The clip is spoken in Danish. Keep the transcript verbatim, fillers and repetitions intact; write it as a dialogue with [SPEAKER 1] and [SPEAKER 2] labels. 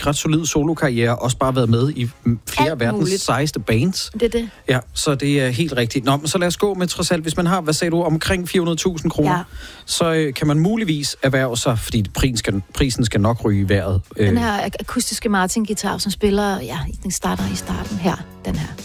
[SPEAKER 1] ret solid solokarriere, også bare været med i flere af verdens muligt. sejeste bands.
[SPEAKER 2] Det er det.
[SPEAKER 1] Ja, så det er helt rigtigt. Nå, men så lad os gå med trods alt, hvis man har, hvad sagde du, omkring fire hundrede tusind kroner, ja. så øh, kan man muligvis erhverve sig, fordi prisen skal, prisen skal nok ryge i vejret.
[SPEAKER 2] Den her akustiske Martin-guitar, som spiller, ja, den starter i starten her, den her.